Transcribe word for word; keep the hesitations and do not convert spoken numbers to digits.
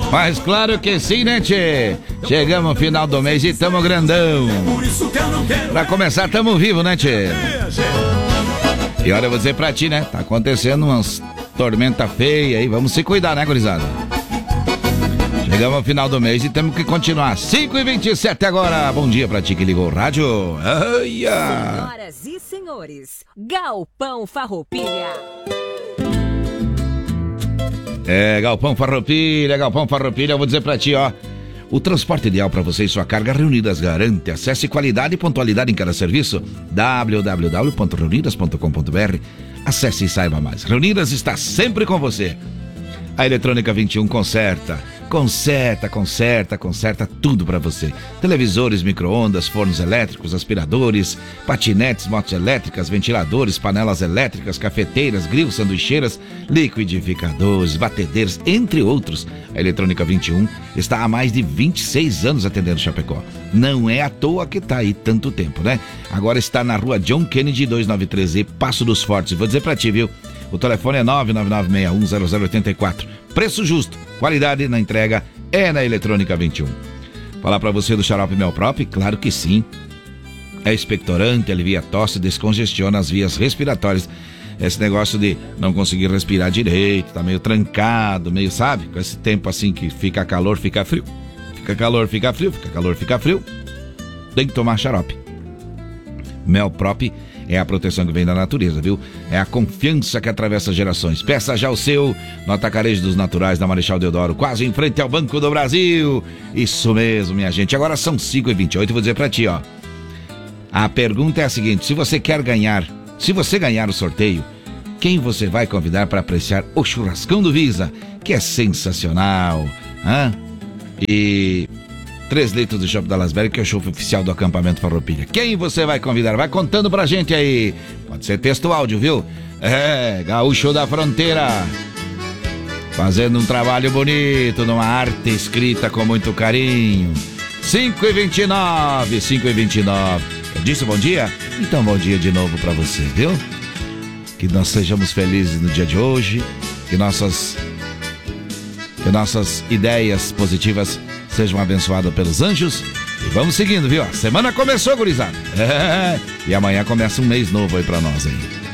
Mas claro que sim, né, tchê? Chegamos no final do mês e tamo grandão. Pra começar, tamo vivo, né, tchê? E olha, eu vou dizer pra ti, né? Tá acontecendo umas tormenta feia aí. Vamos se cuidar, né, gurizada? Chegamos ao final do mês e temos que continuar. cinco e vinte e sete agora. Bom dia pra ti que ligou o rádio. Aia. Senhoras e senhores, Galpão Farroupilha. É, Galpão Farroupilha, Galpão Farroupilha, eu vou dizer pra ti, ó. O transporte ideal para você e sua carga Reunidas garante. Acesse qualidade e pontualidade em cada serviço. w w w ponto reunidas ponto com ponto b r. Acesse e saiba mais. Reunidas está sempre com você. A Eletrônica vinte e um conserta, conserta, conserta, conserta tudo para você. Televisores, micro-ondas, fornos elétricos, aspiradores, patinetes, motos elétricas, ventiladores, panelas elétricas, cafeteiras, grilos, sanduicheiras, liquidificadores, batedeiras, entre outros. A Eletrônica vinte e um está há mais de vinte e seis anos atendendo Chapecó. Não é à toa que está aí tanto tempo, né? Agora está na rua John Kennedy duzentos e noventa e três E, Passo dos Fortes. Vou dizer para ti, viu? O telefone é nove nove nove seis um zero zero oito quatro. Preço justo, qualidade na entrega é na Eletrônica vinte e um. Falar pra você do xarope Melprop? Claro que sim. É expectorante, alivia a tosse, descongestiona as vias respiratórias. Esse negócio de não conseguir respirar direito, tá meio trancado, meio, sabe? Com esse tempo assim que fica calor, fica frio. Fica calor, fica frio, fica calor, fica frio. Tem que tomar xarope. Melprop é a proteção que vem da natureza, viu? É a confiança que atravessa gerações. Peça já o seu no Atacarejo dos Naturais da Marechal Deodoro, quase em frente ao Banco do Brasil. Isso mesmo, minha gente. Agora são cinco e vinte e oito, vou dizer pra ti, ó. A pergunta é a seguinte: se você quer ganhar, se você ganhar o sorteio, quem você vai convidar para apreciar o churrascão do Visa, que é sensacional, hã? E três litros do chopp da Lasberg, que é o chopp oficial do acampamento Farroupilha. Quem você vai convidar? Vai contando pra gente aí. Pode ser texto ou áudio, viu? É, Gaúcho da Fronteira, fazendo um trabalho bonito, numa arte escrita com muito carinho. cinco e vinte e nove, cinco e vinte e nove. Eu disse bom dia? Então bom dia de novo pra você, viu? Que nós sejamos felizes no dia de hoje, que nossas, que nossas ideias positivas sejam abençoadas pelos anjos. E vamos seguindo, viu? A semana começou, gurizada. É, e amanhã começa um mês novo aí pra nós aí.